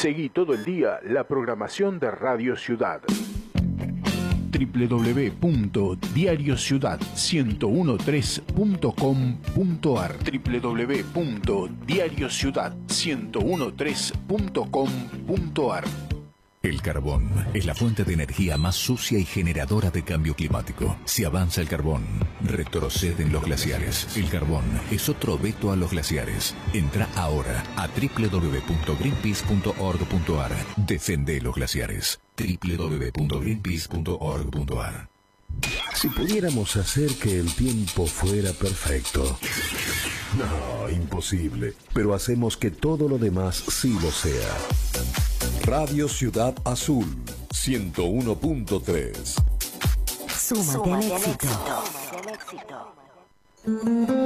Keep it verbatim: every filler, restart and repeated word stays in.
Seguí todo el día la programación de Radio Ciudad. doble u doble u doble u punto diario ciudad ciento trece punto com punto a r doble u doble u doble u punto diario ciudad ciento trece punto com punto a r. El carbón es la fuente de energía más sucia y generadora de cambio climático. Si avanza el carbón, retroceden los glaciares. El carbón es otro veto a los glaciares. Entra ahora a doble u doble u doble u punto greenpeace punto org punto a r. Defende los glaciares. doble u doble u doble u punto greenpeace punto org punto a r. Si pudiéramos hacer que el tiempo fuera perfecto. No, imposible. Pero hacemos que todo lo demás sí lo sea. Radio Ciudad Azul, ciento uno punto tres. Súmate al éxito.